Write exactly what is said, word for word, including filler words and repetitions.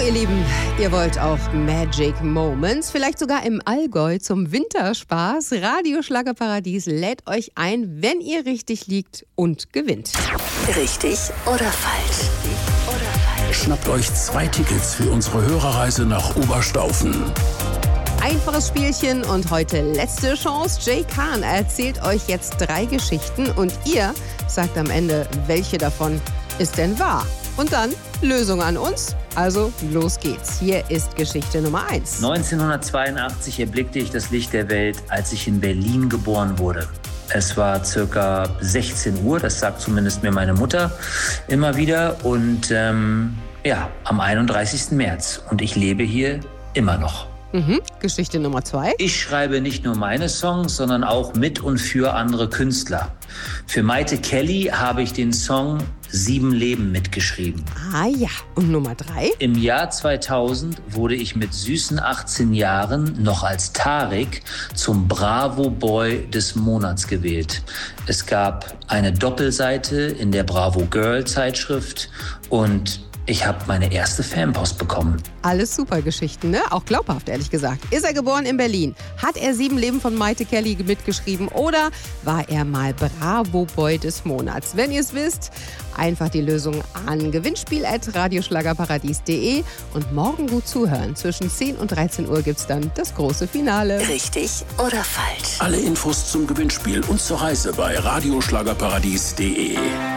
ihr Lieben, ihr wollt auch Magic Moments, vielleicht sogar im Allgäu zum Winterspaß. Radio Schlagerparadies lädt euch ein, wenn ihr richtig liegt und gewinnt. Richtig oder falsch? Schnappt euch zwei Tickets für unsere Hörerreise nach Oberstaufen. Einfaches Spielchen und heute letzte Chance. Jay Kahn erzählt euch jetzt drei Geschichten und ihr sagt am Ende, welche davon ist denn wahr? Und dann Lösung an uns. Also los geht's. Hier ist Geschichte Nummer eins. neunzehnhundertzweiundachtzig erblickte ich das Licht der Welt, als ich in Berlin geboren wurde. Es war circa sechzehn Uhr, das sagt zumindest mir meine Mutter immer wieder. Und ähm, ja, am einunddreißigsten März. Und ich lebe hier immer noch. Mhm. Geschichte Nummer zwei. Ich schreibe nicht nur meine Songs, sondern auch mit und für andere Künstler. Für Maite Kelly habe ich den Song Sieben Leben mitgeschrieben. Ah ja. Und Nummer drei? Im Jahr zweitausend wurde ich mit süßen achtzehn Jahren noch als Tarik zum Bravo Boy des Monats gewählt. Es gab eine Doppelseite in der Bravo Girl Zeitschrift und ich habe meine erste Fanpost bekommen. Alles super Geschichten, ne? Auch glaubhaft, ehrlich gesagt. Ist er geboren in Berlin? Hat er Sieben Leben von Maite Kelly mitgeschrieben? Oder war er mal Bravo-Boy des Monats? Wenn ihr es wisst, einfach die Lösung an gewinnspiel at radioschlagerparadies punkt de und morgen gut zuhören. Zwischen zehn und dreizehn Uhr gibt's dann das große Finale. Richtig oder falsch? Alle Infos zum Gewinnspiel und zur Reise bei radioschlagerparadies punkt de.